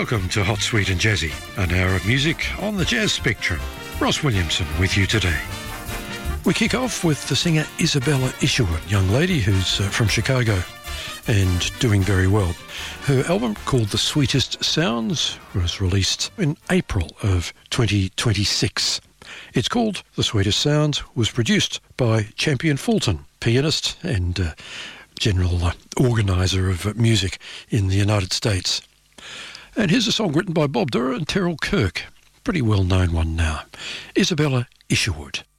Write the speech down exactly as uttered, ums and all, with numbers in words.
Welcome to Hot, Sweet and Jazzy, an hour of music on the jazz spectrum. Ross Williamson with you today. We kick off with the singer Isabella Isherwood, young lady who's uh, from Chicago and doing very well. Her album, called The Sweetest Sounds, was released in April of twenty twenty-six. It's called The Sweetest Sounds, was produced by Champion Fulton, pianist and uh, general uh, organiser of uh, music in the United States. And here's a song written by Bob Dura and Terrell Kirk. Pretty well known one now. Isabella Isherwood.